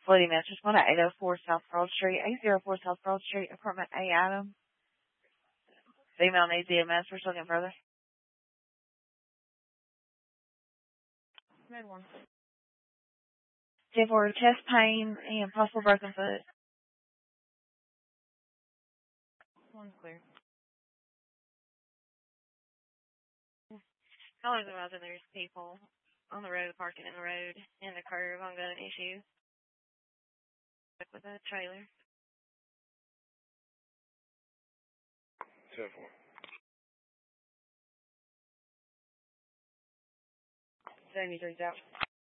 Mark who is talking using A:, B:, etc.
A: Floating Masters, 1 at 804 South Broad Street, 804 South Broad Street, apartment A, Adam. Female needs EMS. We're looking further.
B: Red one.
A: For chest pain and possible broken foot.
B: One's clear.
C: Calling them out that there's people on the road, parking in the road, in the curve, ongoing issue. With a trailer.
D: 10-4.
B: 73's out.